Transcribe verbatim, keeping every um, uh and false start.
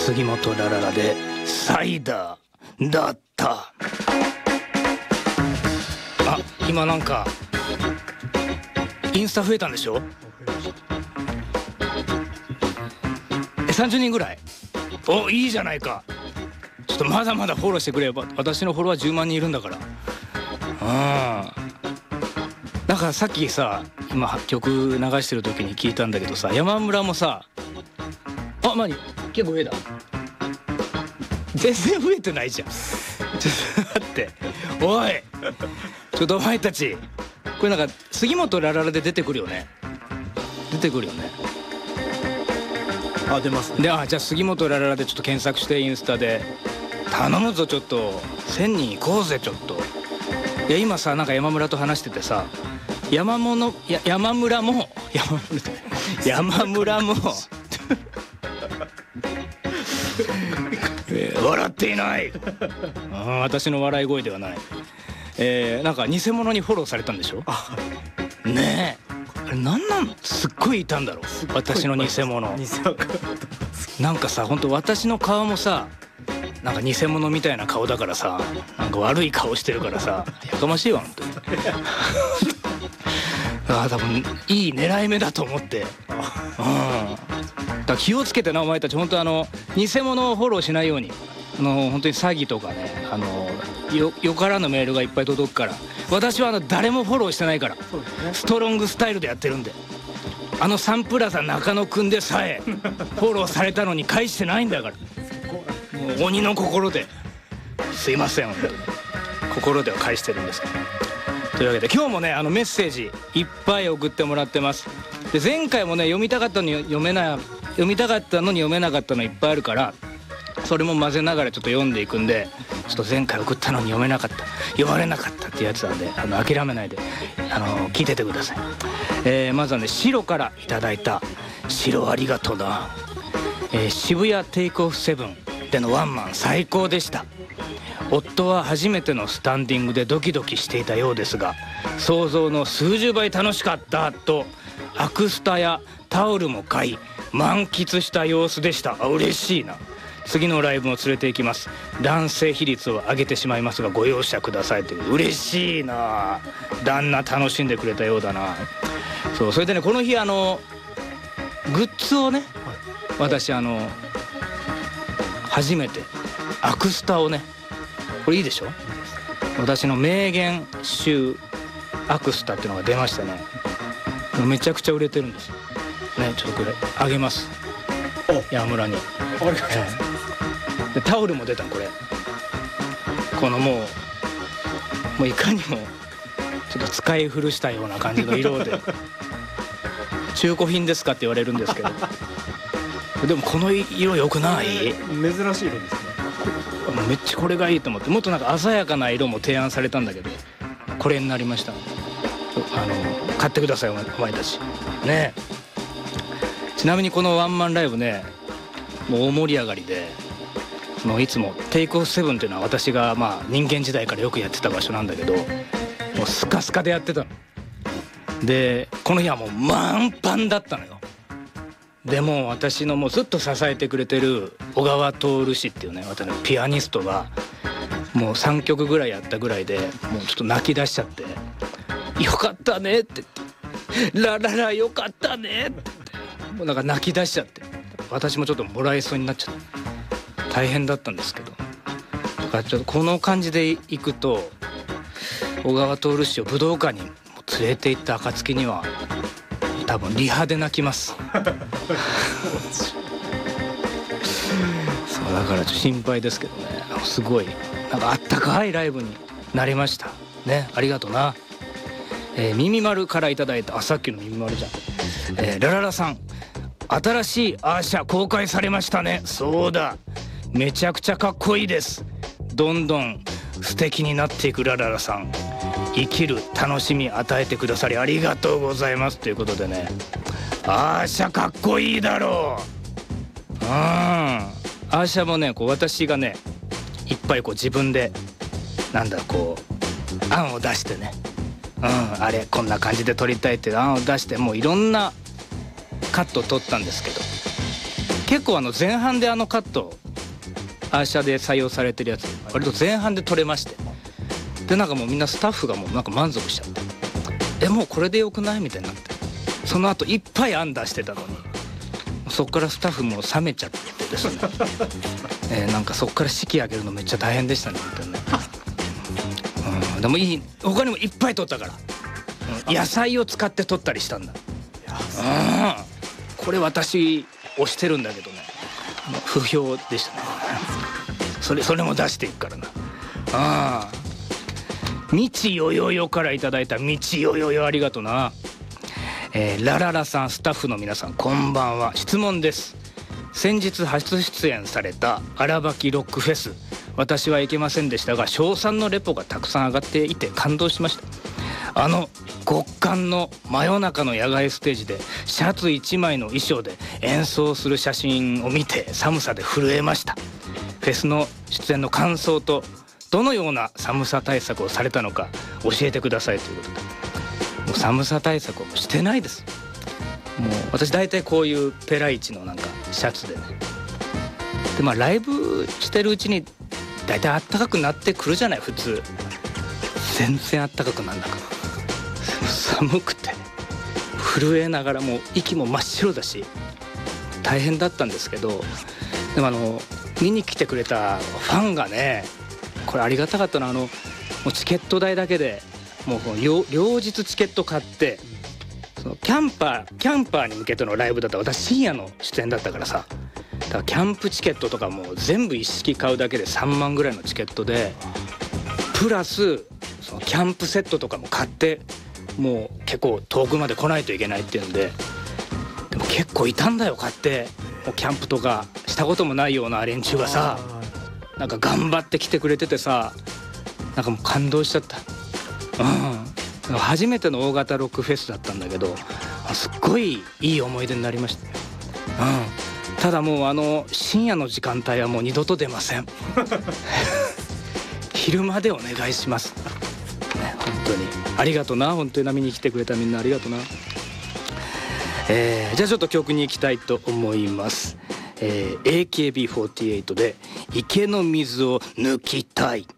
杉本ラララでサイダーだった。あ、今なんかインスタ増えたんでしょ。え、さんじゅうにんぐらい。お、いいじゃないか。ちょっとまだまだフォローしてくれば。私のフォロワーじゅうまんにんいるんだから。うん。なんかさっきさ、今曲流してる時に聞いたんだけどさ、山村もさ、あ、何結構増えた。全然増えてないじゃん。ちょっと待って、おいちょっとお前たち、これなんか杉本ラララで出てくるよね。出てくるよね。 あ、出ますね。 で、あ、じゃあ杉本ラララでちょっと検索してインスタで頼むぞ。ちょっとせんにん行こうぜちょっと。いや今さ、なんか山村と話しててさ、山物や山村も山村山村もえー、笑っていない。あ、私の笑い声ではない。えー、なんか偽物にフォローされたんでしょ。ねえ、あれなんなん、すっごいいたんだろう、私の偽物。なんかさ、ほんと私の顔もさ、なんか偽物みたいな顔だからさ、なんか悪い顔してるからさ、やかましいわほんとに。ああ、多分いい狙い目だと思って。うん。だから気をつけてなお前たち、本当あの偽物をフォローしないように。あの本当に詐欺とかね、あの よ, よからぬメールがいっぱい届くから。私はあの誰もフォローしてないから、ストロングスタイルでやってるんで。あのサンプラザ中野くんでさえフォローされたのに返してないんだから。もう鬼の心ですいません、本当に心では返してるんですけど。というわけで今日もね、あのメッセージいっぱい送ってもらってます。で、前回もね、読みたかったのに読めない読みたかったのに読めなかったのいっぱいあるから、それも混ぜながらちょっと読んでいくんで、ちょっと前回送ったのに読めなかった、読まれなかったってやつなんで、あの諦めないで、あの聞いててください。えー、まずはね、白からいただいた。白ありがとうな。えー、渋谷テイクオフセブンでのワンマン最高でした。夫は初めてのスタンディングでドキドキしていたようですが、想像の数十倍楽しかったとアクスタやタオルも買い満喫した様子でした。あ、嬉しいな。次のライブも連れて行きます。男性比率を上げてしまいますがご容赦くださいという。嬉しいな。旦那楽しんでくれたようだな。そう、それでね、この日あのグッズをね、私あの初めてアクスタをね、これいいでしょ、私の名言集アクスタっていうのが出ましてね、めちゃくちゃ売れてるんですね。ちょっとこれあげます、山村に。ありがとうございます。でタオルも出た。これこのもうもういかにもちょっと使い古したような感じの色で中古品ですかって言われるんですけど、でもこの色良くない？ 珍しい色ですね。 めっちゃこれがいいと思って、もっとなんか鮮やかな色も提案されたんだけど、これになりましたので、あの買ってくださいお前たちね。ちなみにこのワンマンライブね、もう大盛り上がりで、そのいつもテイクオフセブンっていうのは私がまあ人間時代からよくやってた場所なんだけど、もうスカスカでやってたので、この日はもう満帆だったのよ。でも私のもうずっと支えてくれてる小川徹氏っていうね、私のピアニストがもうさんきょくぐらいやったぐらいで、もうちょっと泣き出しちゃって「よかったね」って言って「ラララよかったね」って言って、もうなんか泣き出しちゃって、私もちょっともらいそうになっちゃって大変だったんですけど、だからちょっとこの感じでいくと小川徹氏を武道館に連れて行った暁には多分リハで泣きますそうだからちょっと心配ですけどね。すごいなんかあったかいライブになりましたね。ありがとうな。えー、耳丸からいただいた。あ、さっきの耳丸じゃん。えー、ラララさん、新しいアーシャ公開されましたね。そうだ、めちゃくちゃかっこいいです。どんどん素敵になっていくラララさん、生きる楽しみ与えてくださりありがとうございますということでね、アーシャかっこいいだろう。うん、アーシャもね、こう私がねいっぱいこう自分でなんだこう案を出してね、うん、あれこんな感じで撮りたいっていう案を出して、もういろんなカットを撮ったんですけど、 結構あの前半であのカットアーシャで採用されてるやつ割と前半で撮れまして、でなんかもうみんなスタッフがもうなんか満足しちゃって、えもうこれでよくないみたいになって、その後いっぱい案出してたのにそっからスタッフも冷めちゃってですねえー、なんかそっから式上げるのめっちゃ大変でしたねみたいな、うん、でもいい他にもいっぱい撮ったから、うん、野菜を使って撮ったりしたんだ、うん、これ私推してるんだけどね不評でしたねそれそれも出していくからな。ああみちよよよからいただいたみちよよよありがとな。えー、ラララさんスタッフの皆さんこんばんは。質問です。先日初出演された荒垣ロックフェス、私は行けませんでしたが称賛のレポがたくさん上がっていて感動しました。あの極寒の真夜中の野外ステージでシャツいちまいの衣装で演奏する写真を見て寒さで震えました。フェスの出演の感想とどのような寒さ対策をされたのか教えてくださいということで、もう寒さ対策をしてないです。もう私大体こういうペライチのなんかシャツでね、でまあライブしてるうちに大体あったかくなってくるじゃない普通。全然あったかくなんだから寒くて震えながらもう息も真っ白だし大変だったんですけど、でもあの見に来てくれたファンがねこれありがたかったのはあのもうチケット代だけでもう両日チケット買って、そのキャンパーキャンパーに向けてのライブだったら私深夜の出演だったからさ、だからキャンプチケットとかも全部一式買うだけでさんまんぐらいのチケットでプラスそのキャンプセットとかも買ってもう結構遠くまで来ないといけないっていうんで、でも結構いたんだよ買ってもうキャンプとかしたこともないような連中がさなんか頑張って来てくれててさ、なんかもう感動しちゃった。うん、初めての大型ロックフェスだったんだけどすっごいいい思い出になりました。うん、ただもうあの深夜の時間帯はもう二度と出ません昼間でお願いします、ね、本当にありがとな。本当に波に来てくれたみんなありがとな。えー、じゃあちょっと曲に行きたいと思います。えー、エーケービーフォーティーエイト で池の水を抜きたい。